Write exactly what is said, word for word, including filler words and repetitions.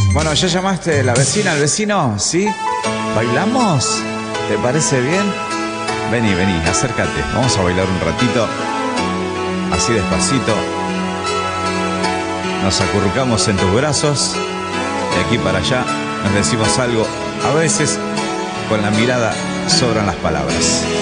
Bueno, ¿ya llamaste la vecina, al vecino? ¿Sí? ¿Bailamos? ¿Te parece bien? Vení, vení, acércate. Vamos a bailar un ratito. Así despacito. Nos acurrucamos en tus brazos. De aquí para allá nos decimos algo. A veces, con la mirada sobran las palabras.